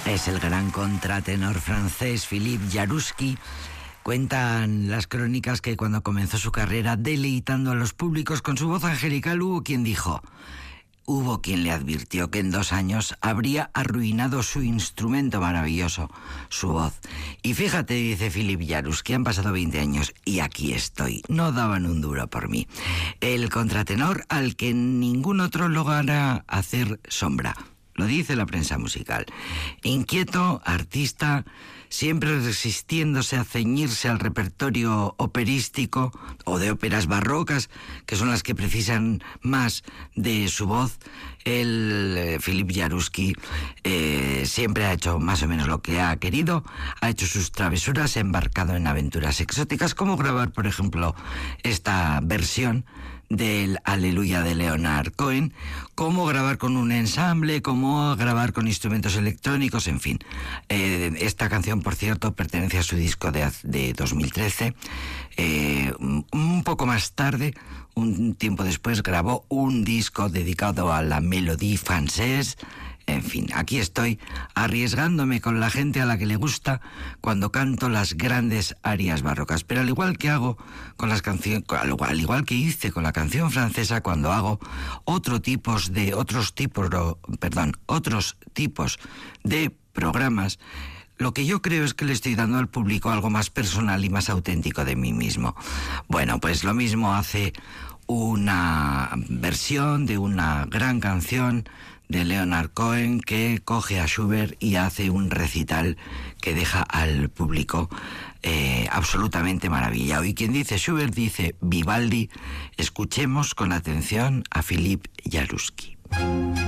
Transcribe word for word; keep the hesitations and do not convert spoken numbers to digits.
Es el gran contratenor francés Philippe Jaroussky. Cuentan las crónicas que cuando comenzó su carrera deleitando a los públicos con su voz angelical, hubo quien dijo, hubo quien le advirtió que en dos años habría arruinado su instrumento maravilloso, su voz. Y fíjate, dice Philippe Jaroussky, han pasado veinte años y aquí estoy, no daban un duro por mí. El contratenor al que ningún otro logrará hacer sombra. Lo dice la prensa musical. Inquieto, artista, siempre resistiéndose a ceñirse al repertorio operístico o de óperas barrocas, que son las que precisan más de su voz, el eh, Philippe Jaroussky eh, siempre ha hecho más o menos lo que ha querido, ha hecho sus travesuras, se ha embarcado en aventuras exóticas, como grabar, por ejemplo, esta versión del Aleluya de Leonard Cohen, cómo grabar con un ensamble, cómo grabar con instrumentos electrónicos, en fin. Eh, esta canción, por cierto, pertenece a su disco de, de dos mil trece. Eh, un poco más tarde, un tiempo después, grabó un disco dedicado a la Mélodie Française. En fin, aquí estoy arriesgándome con la gente a la que le gusta cuando canto las grandes arias barrocas. Pero al igual que hago con las canciones, al igual que hice con la canción francesa cuando hago otro tipos de otros tipos, perdón, otros tipos de programas, lo que yo creo es que le estoy dando al público algo más personal y más auténtico de mí mismo. Bueno, pues lo mismo hace una versión de una gran canción de Leonard Cohen, que coge a Schubert y hace un recital que deja al público eh, absolutamente maravillado. Y quien dice Schubert dice Vivaldi. Escuchemos con atención a Philippe Jaroussky.